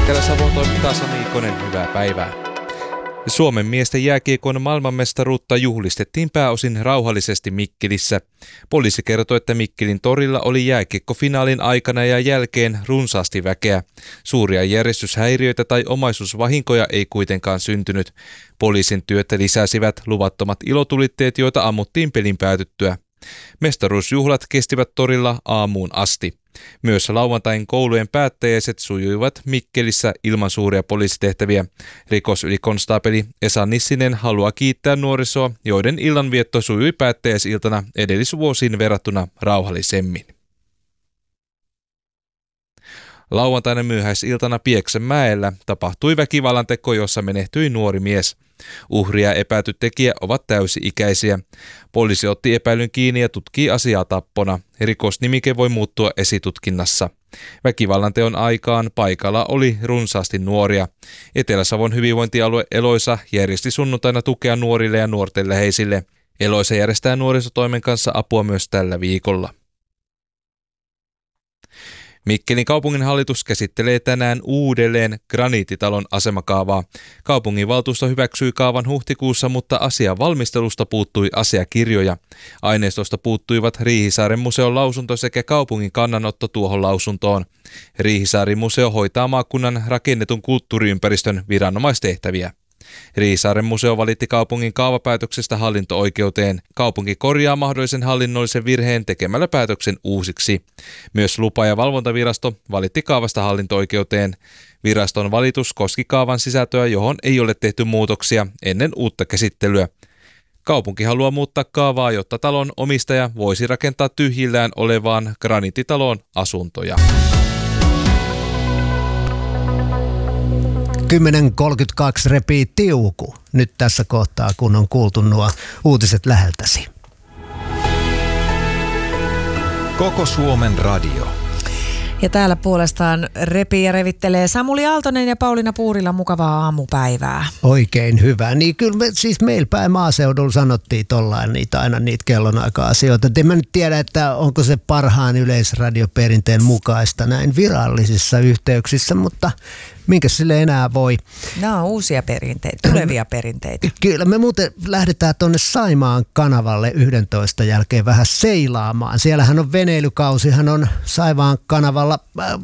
Etelä-Savon toimittaa Sami Ikonen, hyvää päivää. Suomen miesten jääkiekon maailmanmestaruutta juhlistettiin pääosin rauhallisesti Mikkelissä. Poliisi kertoi, että Mikkelin torilla oli jääkiekkofinaalin aikana ja jälkeen runsaasti väkeä. Suuria järjestyshäiriöitä tai omaisuusvahinkoja ei kuitenkaan syntynyt. Poliisin työtä lisäsivät luvattomat ilotulitteet, joita ammuttiin pelin päätyttyä. Mestaruusjuhlat kestivät torilla aamuun asti. Myös lauantain koulujen päättäjäiset sujuivat Mikkelissä ilman suuria poliisitehtäviä. Rikosylikonstaapeli Esa Nissinen haluaa kiittää nuorisoa, joiden illanvietto sujui päättäjäisiltana edellisvuosiin verrattuna rauhallisemmin. Lauantaina myöhäisiltana Pieksämäellä tapahtui väkivallanteko, jossa menehtyi nuori mies. Uhri ja epäilty tekijä ovat täysi-ikäisiä. Poliisi otti epäilyn kiinni ja tutkii asiaa tappona. Rikosnimike voi muuttua esitutkinnassa. Väkivallanteon aikaan paikalla oli runsaasti nuoria. Etelä-Savon hyvinvointialue Eloisa järjesti sunnuntaina tukea nuorille ja nuorten läheisille. Eloisa järjestää nuorisotoimen kanssa apua myös tällä viikolla. Mikkelin kaupunginhallitus käsittelee tänään uudelleen Graniittitalon asemakaavaa. Kaupunginvaltuusto hyväksyi kaavan huhtikuussa, mutta asian valmistelusta puuttui asiakirjoja. Aineistosta puuttuivat Riihisaaren museon lausunto sekä kaupungin kannanotto tuohon lausuntoon. Riihisaaren museo hoitaa maakunnan rakennetun kulttuuriympäristön viranomaistehtäviä. Riihisaaren museo valitti kaupungin kaavapäätöksestä hallinto-oikeuteen. Kaupunki korjaa mahdollisen hallinnollisen virheen tekemällä päätöksen uusiksi. Myös lupa- ja valvontavirasto valitti kaavasta hallinto-oikeuteen. Viraston valitus koski kaavan sisältöä, johon ei ole tehty muutoksia ennen uutta käsittelyä. Kaupunki haluaa muuttaa kaavaa, jotta talon omistaja voisi rakentaa tyhjillään olevaan Graniittitaloon asuntoja. 10.32 repii tiuku nyt tässä kohtaa, kun on kuultu nuo uutiset läheltäsi. Koko Suomen radio. Ja täällä puolestaan repii ja revittelee Samuli Aaltonen ja Pauliina Puurila. Mukavaa aamupäivää. Oikein hyvä. Niin kyllä siis meillä päin maaseudulla sanottiin tollain niitä kellonaika-asioita. En mä nyt tiedä, että onko se parhaan yleisradioperinteen mukaista näin virallisissa yhteyksissä, mutta minkä sille enää voi. Nämä on uusia perinteitä, tulevia perinteitä. Kyllä, me muuten lähdetään tuonne Saimaan kanavalle 11 jälkeen vähän seilaamaan. Siellähän on veneilykausihan on Saimaan kanavalla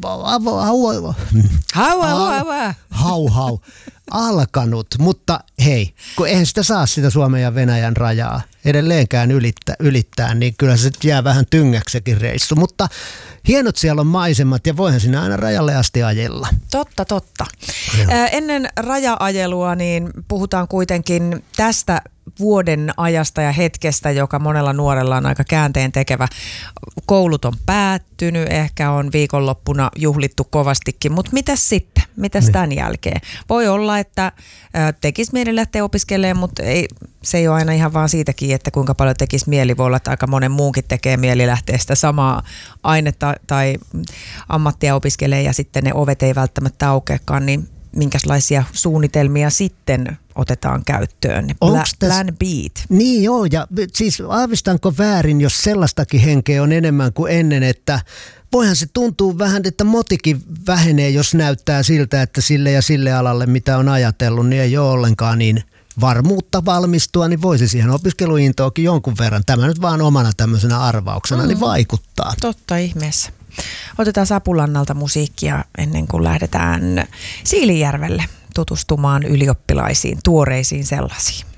alkanut, mutta hei, kun eihän sitä saa sitä Suomen ja Venäjän rajaa edelleenkään ylittää, niin kyllä se jää vähän tyngäksekin reissu, mutta hienot siellä on maisemat ja voihan sinä aina rajalle asti ajella. Totta. Ennen raja-ajelua niin puhutaan kuitenkin tästä vuoden ajasta ja hetkestä, joka monella nuorella on aika käänteen tekevä. Koulut on päättynyt, ehkä on viikonloppuna juhlittu kovastikin, mutta mitäs sitten? Mitäs tämän jälkeen? Voi olla, että tekisi mieli lähteä opiskelemaan, mutta se ei ole aina ihan vaan siitäkin, että kuinka paljon tekisi mieli. Voi olla, että aika monen muunkin tekee mieli lähteä sitä samaa ainetta tai ammattia opiskelemaan ja sitten ne ovet ei välttämättä aukeakaan, niin minkälaisia suunnitelmia sitten otetaan käyttöön? Plan B. Niin joo, ja siis aavistanko väärin, jos sellaistakin henkeä on enemmän kuin ennen, että voihan se tuntuu vähän, että motikin vähenee, jos näyttää siltä, että sille ja sille alalle, mitä on ajatellut, niin ei ole ollenkaan niin varmuutta valmistua, niin voisi siihen opiskeluintoakin jonkun verran. Tämä nyt vaan omana tämmöisenä arvauksena niin vaikuttaa. Totta ihmeessä. Otetaan Sapulannalta musiikkia ennen kuin lähdetään Siilinjärvelle tutustumaan ylioppilaisiin, tuoreisiin sellaisiin.